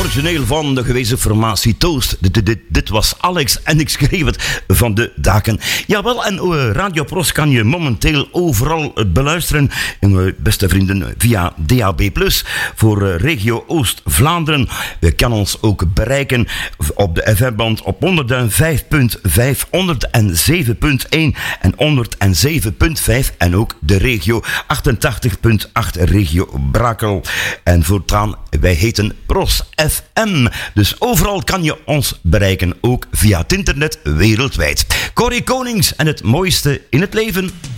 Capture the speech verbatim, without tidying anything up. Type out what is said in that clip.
origineel van de gewezen formatie Toast. Dit, dit, dit was Alex en ik schreef het van de daken. Jawel, en uh, Radio Pros kan je momenteel overal uh, beluisteren. En, uh, beste vrienden, via D A B plus voor uh, regio Oost-Vlaanderen. Je kan ons ook bereiken op de F M-band op honderdvijf komma vijf, honderdzeven komma één en honderdzeven komma vijf. En ook de regio achtentachtig komma acht, regio Brakel. En voortaan, wij heten Pros F M. Dus overal kan je ons bereiken, ook via het internet wereldwijd. Corrie Konings en het mooiste in het leven.